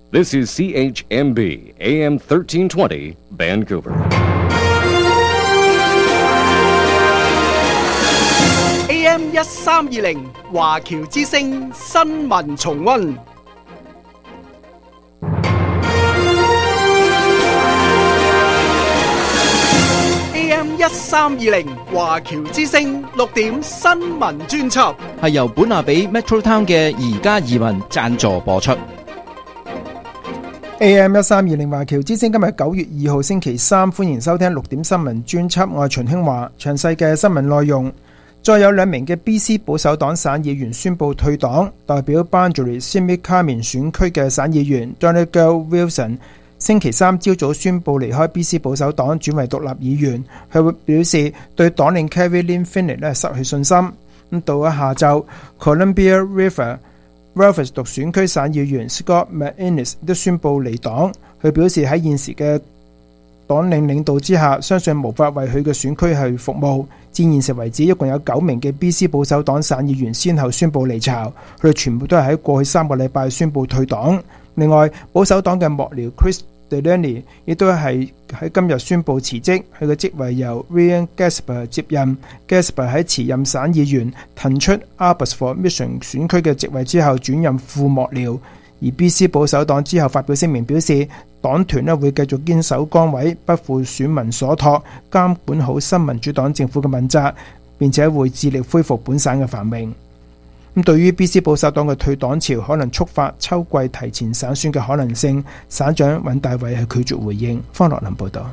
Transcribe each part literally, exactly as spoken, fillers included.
This is C H M B, A M thirteen twenty, Vancouver. A M 一三二零華僑之聲新聞重溫。A M 一三二零華僑之聲六點新聞專輯係由本亞比 Metro Town 嘅宜家移民贊助播出。 A M 一三二零華僑之聲今日九月二號星期三，歡迎收聽六點新聞專輯，我係秦興華。詳細嘅新聞內容，再有兩名嘅 B C 保守黨省議員宣布退黨，代表 Boundary-Similkameen 選區嘅省議員 Donegal Wilson 星期三朝早宣布離開 B C 保守黨，轉為獨立議員。佢會表示對黨領 Carrie-Lynne Findlay 咧失去信心。咁到咗下晝 ，Columbia River Belfast 獨選區省議員 Scott McInnes 都宣布離黨。佢表示喺現時嘅黨領領導之下，相信無法為佢嘅選區去服務。至現時為止，一共有九名嘅 B C 保守黨省議員先後宣布離巢，佢哋全部都係喺過去三個禮拜宣布退黨。另外，保守黨嘅幕僚 Chris Delaney 亦都係喺今日宣布辭職，佢嘅職位由 Ryan Gasper 接任。Gasper 喺辭任省議員騰出 Abbotsford Mission 選區嘅職位之後，轉任副幕僚。而 B C 保守黨之後發表聲明表示，黨團咧會繼續堅守崗位，不負選民所託，監管好新民主黨政府嘅問責，並且會致力恢復本省嘅繁榮。咁對於 B C 保守黨嘅退黨潮可能觸發秋季提前省選嘅可能性，省長尹大偉係拒絕回應。方樂林報道。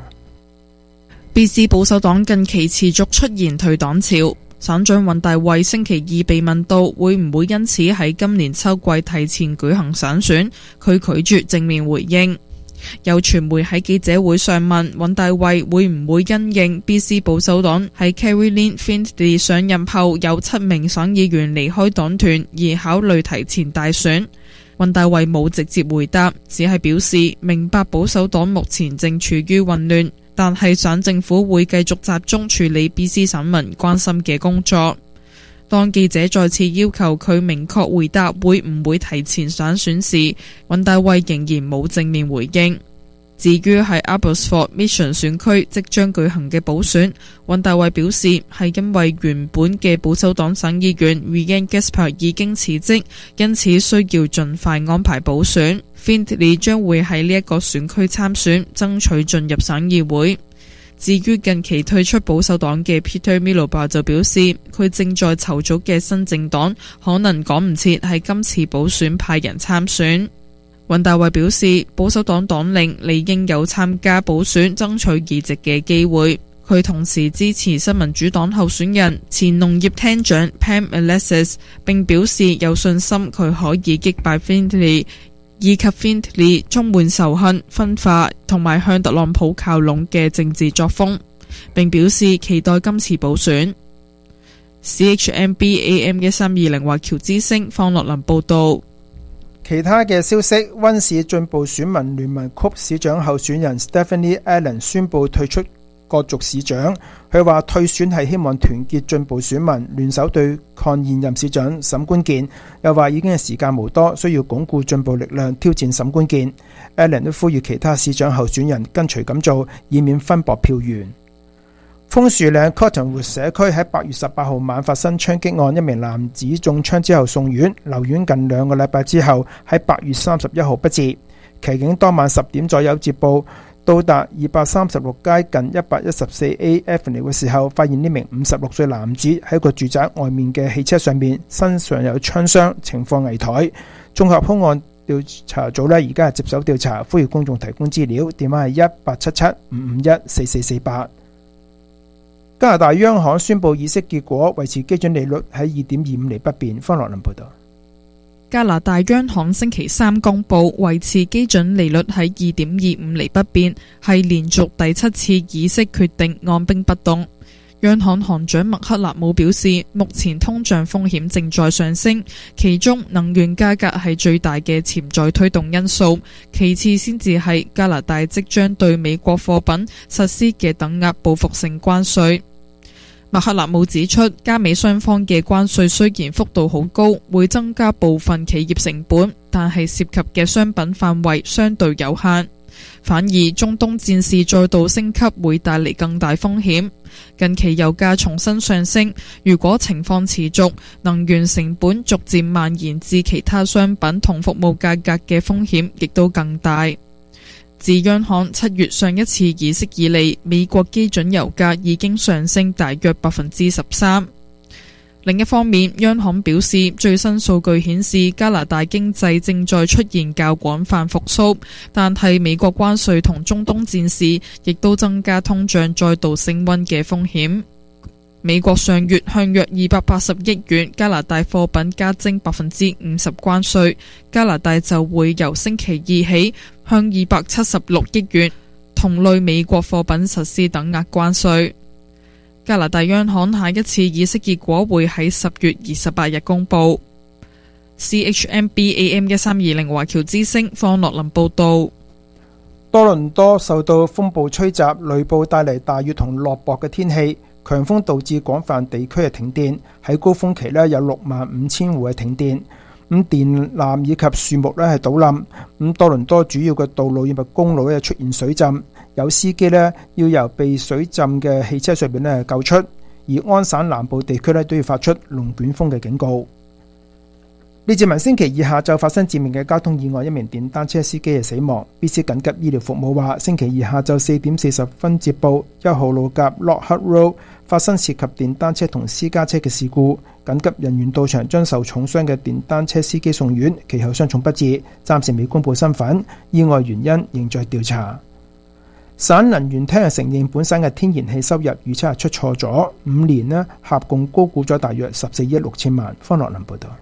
B C 保守黨近期持續出現退黨潮，省長尹大偉星期二被問到會唔會因此喺今年秋季提前舉行省選，佢拒絕正面回應。有傳媒喺記者會上問尹大偉會唔會因應 B C 保守黨喺 Carrie-Lynne Findlay 上任後有七名省議員離開黨團而考慮提前大選，尹大偉冇直接回答，只係表示明白保守黨目前正處於混亂，但係省政府會繼續集中處理 B C 省民關心嘅工作。當記者再次要求佢明確回答會唔會提前省選時，尹大偉仍然冇正面回應。至於喺 Abbotsford Mission 選區即將舉行嘅補選，尹大偉表示係因為原本嘅保守黨省議員 Ryan Gasper 已經辭職，因此需要盡快安排補選。Findlay 將會喺呢一個選區參選，爭取進入省議會。至於近期退出保守黨嘅 Peter Miloba 就表示，佢正在籌組嘅新政黨可能趕唔切喺今次補選派人參選。尹大偉表示，保守黨黨領理應有參加補選爭取議席嘅機會。佢同時支持新民主黨候選人前農業廳長 Pam Alexis， 並表示有信心佢可以擊敗 Findlay，以及 Findlay 充滿仇恨、分化同埋向特朗普靠攏嘅政治作風，並表示期待今次補選。C H M B A M 一三二零華僑之聲方樂林報道。 其他嘅消息，溫市進步選民聯盟區市長候選人 Stephanie Allen 宣布退出角逐市長。佢話退選係希望團結進步選民聯手對抗現任市長沈關鍵，又話已經係時間無多，需要鞏固進步力量挑戰沈關鍵。Allen 都呼籲其他市長候選人跟隨咁做，以免分薄票源。楓樹嶺 Cottonwood 社區喺八月十八號晚發生槍擊案，一名男子中槍之後送院，留院近兩個禮拜之後喺八月三十一號不治。騎警當晚十點左右接報，到達二百三十六街近一百一十四 A Avenue 嘅時候，發現呢名五十六歲男子喺個住宅外面嘅汽車上面，身上有槍傷，情況危殆。綜合兇案調查組呢而家係接手調查，呼籲公眾提供資料，電話係一八七七五五一四四四八。加拿大央行宣布議息結果，維持基準利率喺二點二五厘不變。方樂林報道。 加拿大央行星期三公布維持基準利率喺二點二五厘不變，係連續第七次議息決定按兵不動。央行行長麥克納姆表示，目前通脹風險正在上升，其中能源價格係最大嘅潛在推動因素，其次先至係加拿大即將對美國貨品實施嘅等額報復性關稅。 麥克納姆指出，加美雙方嘅關稅雖然幅度好高，會增加部分企業成本，但係涉及嘅商品範圍相對有限。反而中東戰事再度升級會帶嚟更大風險。近期油價重新上升，如果情況持續，能源成本逐漸蔓延至其他商品同服務價格嘅風險亦都更大。自央行七月上一次議息以嚟，美國基準油價已經上升大約百分之十三。另一方面，央行表示，最新數據顯示加拿大經濟正在出現較廣泛復甦，但係美國關稅同中東戰事亦都增加通脹再度升溫嘅風險。美國上月向約二百八十億元加拿大貨品加徵百分之五十關稅，加拿大就會由星期二起向二百七十六億元同類美國貨品實施等額關稅。加拿大央行下一次議息結果會喺十月二十八日公佈。C H M B A M 一三二零華僑之聲方樂林報導。 多倫多受到風暴吹襲，雷暴帶嚟大雨同落雹嘅天氣，強風導致廣泛地區嘅停電。喺高峰期呢，有六萬五千戶嘅停電，咁電纜以及樹木呢係倒冧。咁多倫多主要嘅道路以及公路呢出現水浸。有司機呢要由被水浸嘅汽車上面呢救出，而安省南部地區呢都要發出龍捲風嘅警告。列治文星期二下晝發生致命嘅交通意外，一名電單車司機係死亡。B C 緊急醫療服務話，星期二下晝四點四十分接報，一號路夾 Lockhart Road 發生涉及電單車同私家車嘅事故，緊急人員到場將受重傷嘅電單車司機送院，其後傷重不治，暫時未公布身份，意外原因仍在調查。省能源廳承認本省嘅天然氣收入預測係出錯咗，五年呢合共高估咗大約十四億六千萬。方樂林報道。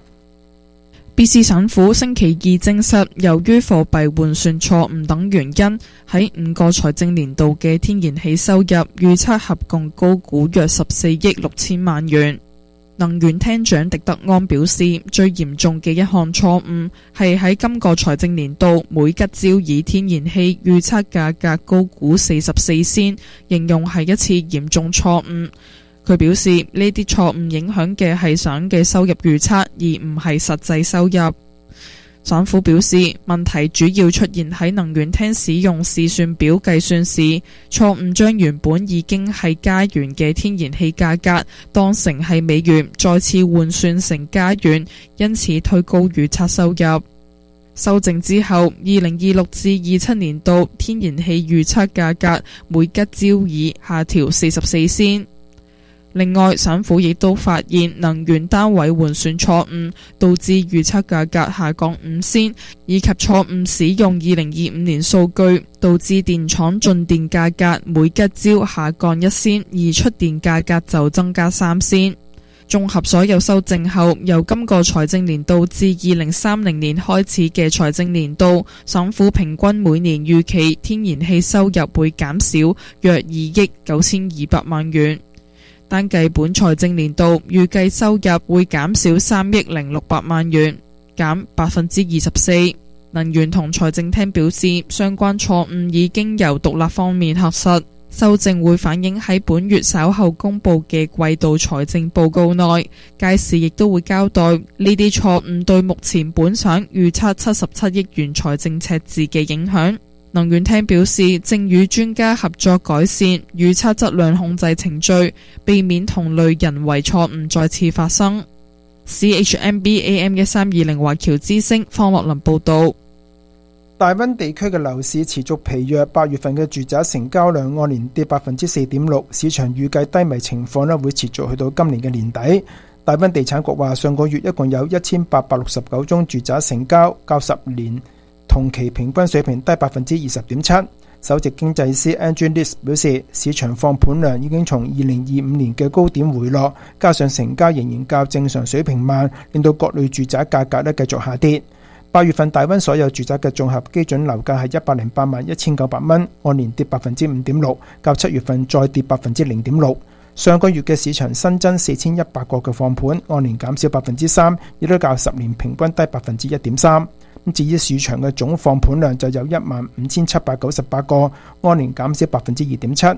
B C 省府星期二證實，由於貨幣換算錯誤等原因，喺五個財政年度嘅天然氣收入預測合共高估約十四億六千萬元。能源廳長狄德安表示，最嚴重嘅一項錯誤係喺今個財政年度每吉焦耳天然氣預測價格高估四十四仙，形容係一次嚴重錯誤。佢表示，呢啲錯誤影響嘅係省嘅收入預測，而唔係實際收入。省府表示，問題主要出現喺能源廳使用試算表計算時，錯誤將原本已經係加元嘅天然氣價格當成係美元，再次換算成加元，因此推高預測收入。修正之後，二零二六至二七年度天然氣預測價格每吉焦耳下調四十四仙。另外，省府亦都發現能源單位換算錯誤，導致預測價格下降五仙，以及錯誤使用二零二五年數據，導致電廠進電價格每吉焦下降一仙，而出電價格就增加三仙。綜合所有修正後，由今個財政年度至二零三零年開始嘅財政年度，省府平均每年預期天然氣收入會減少約二億九千二百萬元。單計本財政年度預計收入會減少三億零六百萬元，減百分之二十四。能源同財政廳表示，相關錯誤已經由獨立方面核實，修正會反映喺本月稍後公布嘅季度財政報告內，屆時亦都會交代呢啲錯誤對目前本省預測七十七億元財政赤字嘅影響。能源廳表示，正與專家合作改善預測質量控制程序，避免同類人為錯誤再次發生。C H M B A M 一三二零華僑之聲方樂林報道。 大溫地區嘅樓市持續疲弱，八月份嘅住宅成交量按年跌百分之四點六，市場預計低迷情況咧會持續去到今年嘅年底。大溫地產局話，上個月一共有一千八百六十九宗住宅成交，較十年同期平均水平低百分之二十點七。首席經濟師 Andrew Liss 表示，市場放盤量已經從二零二五年嘅高點回落，加上成交仍然較正常水平慢，令到各類住宅價格咧繼續下跌。八月份大溫所有住宅嘅綜合基準樓價係一百零八萬一千九百蚊，按年跌百分之五點六，較七月份再跌百分之零點六。上個月嘅市場新增四千一百個嘅放盤，按年減少百分之三，亦都較十年平均低百分之一點三。至於市場嘅總放盤量就有一萬五千七百九十八個，按年減少百分之二點七。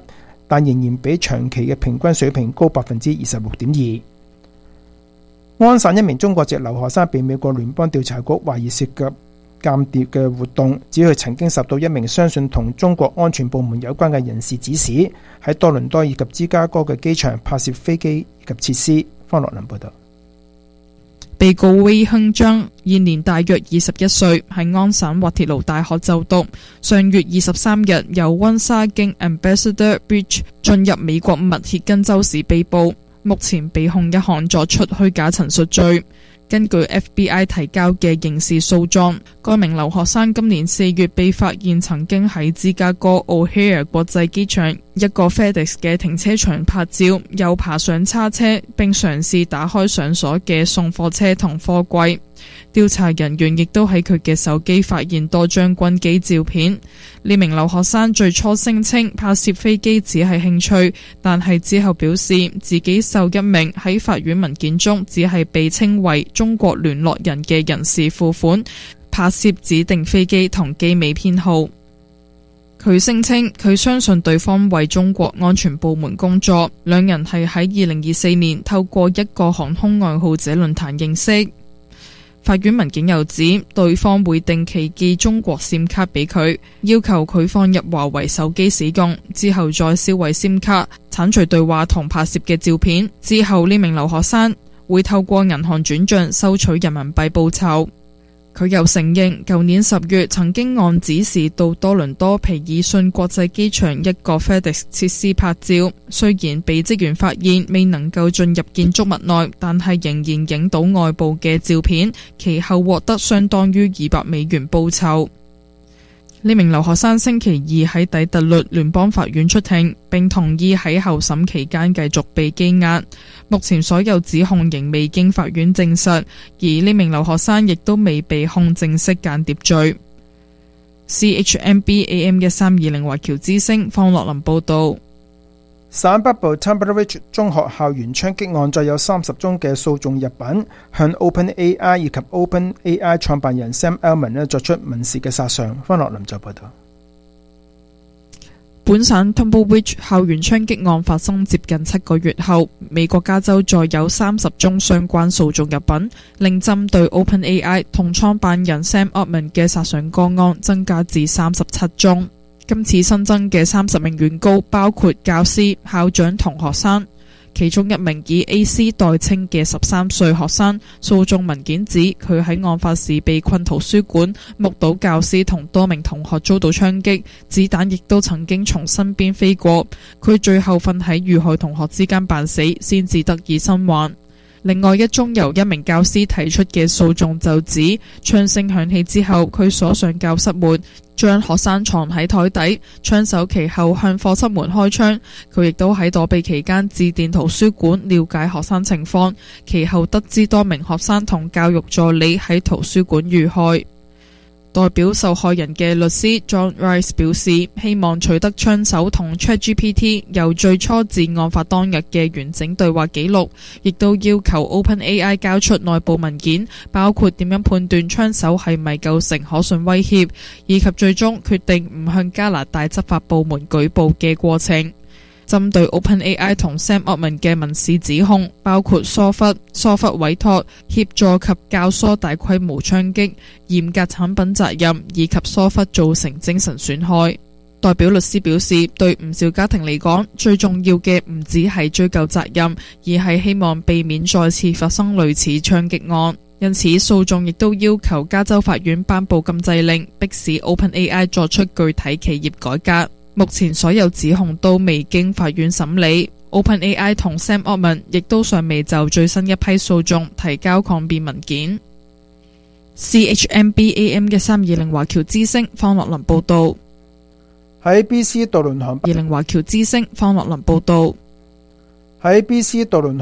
但仍然比長期嘅平均水平高百分之二十六點二。安省一名中國籍留學生被美國聯邦調查局懷疑涉及間諜嘅活動，指佢曾經受到一名相信同中國安全部門有關嘅人士指使，喺多倫多以及芝加哥嘅機場拍攝飛機以及設施。方樂林報道。 被告韋亨章現年大約二十一歲，喺安省滑鐵盧大學就讀。上月二十三日由溫莎經 Ambassador Bridge 進入美國密歇根州時被捕，目前被控一項作出虛假陳述罪。根據 F B I 提交嘅刑事訴狀，該名留學生今年四月被發現曾經喺芝加哥 O'Hare 國際機場一個 FedEx 嘅停車場拍照，又爬上叉車並嘗試打開上鎖嘅送貨車同貨櫃。調查人員亦都喺佢嘅手機發現多張軍機照片。呢名留學生最初聲稱拍攝飛機只係興趣，但係之後表示自己受一名喺法院文件中只係被稱為中國聯絡人嘅人士付款，拍攝指定飛機同機尾編號。佢聲稱佢相信對方為中國安全部門工作，兩人係喺二零二四年透過一個航空愛好者論壇認識。法院文件又指，對方會定期寄中國 SIM 卡俾佢，要求佢放入華為手機使用，之後再銷毀 SIM 卡，剷除對話同拍攝嘅照片。之後呢名留學生會透過銀行轉賬收取人民幣報酬。佢又承認，舊年十月曾經按指示到多倫多皮爾遜國際機場一個 FedEx 設施拍照，雖然被職員發現未能夠進入建築物內，但係仍然影到外部嘅照片，其後獲得相當於二百美元報酬。呢名留學生星期二喺底特律聯邦法院出庭，並同意喺候審期間繼續被羈押。目前所有指控仍未經法院證實，而呢名留學生亦都未被控正式間諜罪。C H M B A M 一三二零華僑之聲方樂林報道。 省北部 Tumberridge 中學校園槍擊案再有三十宗嘅訴訟入稟，向 OpenAI 以及 OpenAI 創辦人 Sam Altman 咧作出民事嘅索償。方樂林就報道。 本省 Tumberridge 校園槍擊案發生接近七個月後，美國加州再有三十宗相關訴訟入稟，令針對 OpenAI 同創辦人 Sam Altman 嘅索償個案增加至三十七宗。今次新增嘅三十名原告包括教師、校長同學生，其中一名以 A C 代稱嘅十三歲學生，訴訟文件指佢喺案發時被困圖書館，目睹教師同多名同學遭到槍擊，子彈亦都曾經從身邊飛過，佢最後瞓喺遇害同學之間扮死，先至得以生還。另外一宗由一名教師提出嘅訴訟就指，槍聲響起之後，佢鎖上教室門，將學生藏喺台底，槍手其後向課室門開槍。佢亦都喺躲避期間致電圖書館了解學生情況，其後得知多名學生同教育助理喺圖書館遇害。代表受害人嘅律師 John Rice 表示，希望取得槍手同 ChatGPT 由最初至案發當日嘅完整對話記錄，亦都要求 OpenAI 交出內部文件，包括點樣判斷槍手係咪構成可信威脅，以及最終決定唔向加拿大執法部門舉報嘅過程。針對 OpenAI 同 Sam Altman 嘅民事指控，包括疏忽、疏忽委託、協助及教唆大規模槍擊、嚴格產品責任以及疏忽造成精神損害。代表律師表示，對唔少家庭嚟講，最重要嘅唔止係追究責任，而係希望避免再次發生類似槍擊案。因此，訴訟亦都要求加州法院頒布禁制令，迫使 OpenAI 作出具體企業改革。目前所有指控都未經法院審理 ，OpenAI 同 Sam Altman 亦都尚未就最新一批訴訟提交抗辯文件。C H M B A M 嘅三二零華僑之聲方樂林報道。 喺 B C 渡輪航二零華僑之聲方樂林報道。 喺 B C 渡輪